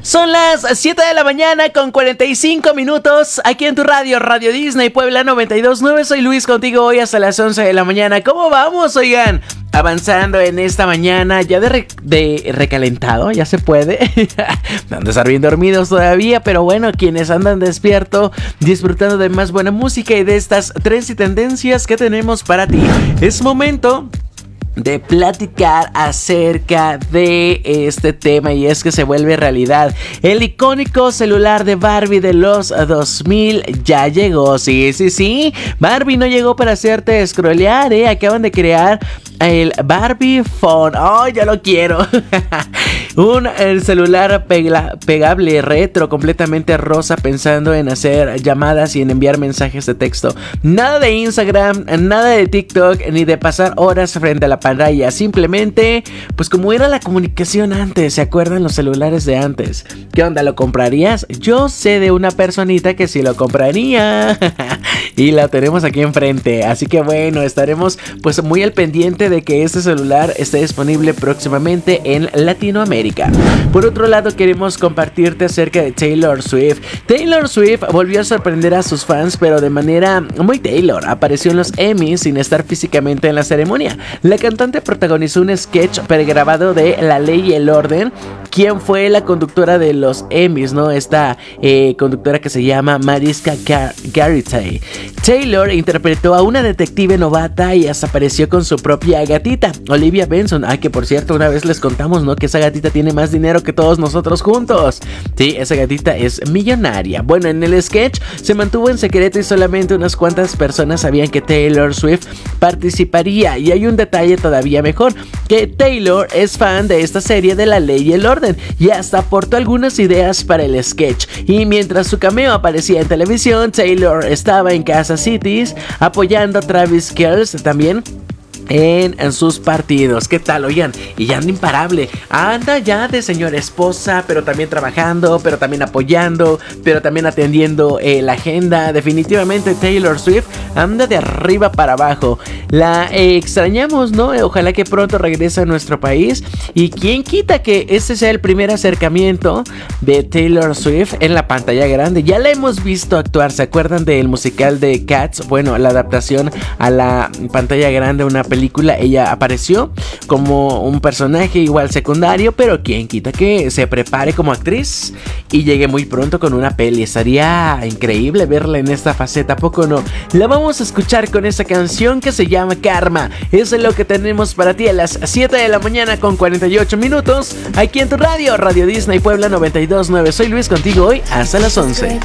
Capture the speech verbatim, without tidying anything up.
Son las siete de la mañana con cuarenta y cinco minutos aquí en tu radio, Radio Disney Puebla noventa y dos punto nueve. Soy Luis contigo hoy hasta las once de la mañana. ¿Cómo vamos, oigan? Avanzando en esta mañana ya de, re- de recalentado, ya se puede. Han de estar bien dormidos todavía, pero bueno, quienes andan despierto, disfrutando de más buena música y de estas trends y tendencias que tenemos para ti. Es momento de platicar acerca de este tema, y es que se vuelve realidad. El icónico celular de Barbie de los dos mil ya llegó. Sí, sí, sí. Barbie no llegó para hacerte scrollear, ¿eh? Acaban de crear el Barbie Phone. ¡Oh, ya lo quiero! Un el celular pega- pegable retro, completamente rosa, pensando en hacer llamadas y en enviar mensajes de texto. Nada de Instagram, nada de TikTok, ni de pasar horas frente a la pantalla. Simplemente, pues como era la comunicación antes. ¿Se acuerdan los celulares de antes? ¿Qué onda? ¿Lo comprarías? Yo sé de una personita que sí lo compraría. Y la tenemos aquí enfrente. Así que bueno, estaremos pues muy al pendiente de que este celular esté disponible próximamente en Latinoamérica. Por otro lado, queremos compartirte acerca de Taylor Swift. Taylor Swift volvió a sorprender a sus fans, pero de manera muy Taylor. Apareció en los Emmys sin estar físicamente en la ceremonia. La cantante protagonizó un sketch pregrabado de La Ley y el Orden. ¿Quién fue la conductora de los Emmys, no? Esta eh, conductora que se llama Mariska Gar- Garrity. Taylor interpretó a una detective novata y hasta apareció con su propia gatita, Olivia Benson. Ah, que por cierto, una vez les contamos, ¿no? Que esa gatita tiene más dinero que todos nosotros juntos. Sí, esa gatita es millonaria. Bueno, en el sketch se mantuvo en secreto y solamente unas cuantas personas sabían que Taylor Swift participaría. Y hay un detalle todavía mejor, que Taylor es fan de esta serie de La Ley y el Orden y hasta aportó algunas ideas para el sketch. Y mientras su cameo aparecía en televisión, Taylor estaba en Kansas City apoyando a Travis Kelce también En, en sus partidos. ¿Qué tal? Oigan, y ya anda imparable. Anda ya de señora esposa, pero también trabajando, pero también apoyando, pero también atendiendo eh, la agenda. Definitivamente Taylor Swift anda de arriba para abajo. La eh, extrañamos, ¿no? Ojalá que pronto regrese a nuestro país. Y quién quita que este sea el primer acercamiento de Taylor Swift en la pantalla grande. Ya la hemos visto actuar. ¿Se acuerdan del musical de Cats? Bueno, la adaptación a la pantalla grande, una película. película, ella apareció como un personaje igual secundario, pero quien quita que se prepare como actriz y llegue muy pronto con una peli. Estaría increíble verla en esta faceta, ¿a poco no? La vamos a escuchar con esta canción que se llama Karma. Eso es lo que tenemos para ti a las siete de la mañana con cuarenta y ocho minutos aquí en tu radio, Radio Disney Puebla noventa y dos punto nueve. Soy Luis contigo hoy hasta las once.